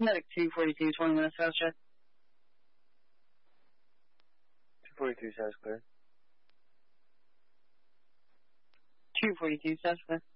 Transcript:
Medic 242, 20 minutes, fast check. 242, sounds clear. 242, sounds clear.